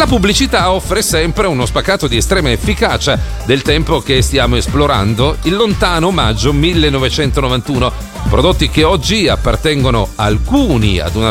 La pubblicità offre sempre uno spaccato di estrema efficacia del tempo che stiamo esplorando, il lontano maggio 1991. Prodotti che oggi appartengono alcuni ad una